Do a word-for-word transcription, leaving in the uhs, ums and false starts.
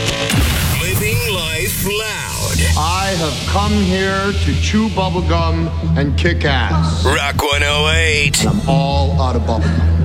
Living life loud. I have come here to chew bubblegum and kick ass. Rock one oh eight. I'm all out of bubblegum.